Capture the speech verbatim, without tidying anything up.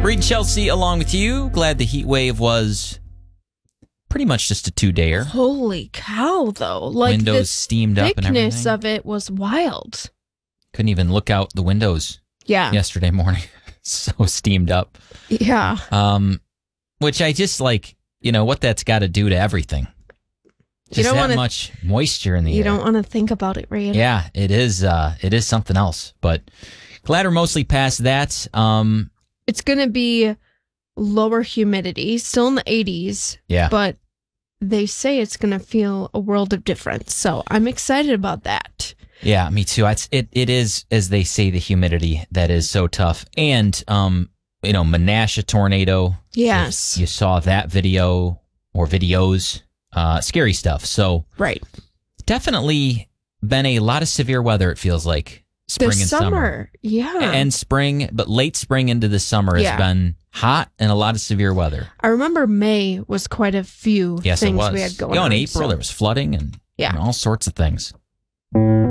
Reed Chelsea along with you. Glad the heat wave was pretty much just a two-dayer. Holy cow, though. Like, windows the steamed up and everything. thickness of it was wild. Couldn't even look out the windows Yeah. yesterday morning. So steamed up. Yeah. Um, which I just like, you know, what that's got to do to everything. Just You don't that wanna, much moisture in the you air. don't want to think about it, Ray. Yeah, it is. Uh, it is something else. But glad we're mostly past that. Um, It's going to be lower humidity, still in the eighties. Yeah. But they say it's going to feel a world of difference. So I'm excited about that. Yeah, me too. It's, it it is, as they say, the humidity that is so tough. And, um, you know, Menasha tornado. Yes. If you saw that video or videos. Uh, scary stuff. So right. Definitely been a lot of severe weather, it feels like. Spring the and summer. summer. Yeah. And spring, but late spring into the summer Yeah. has been hot and a lot of severe weather. I remember May was quite a few Yes, things it was. we had going you know, on. in April, so. there was flooding and Yeah. you know, all sorts of things.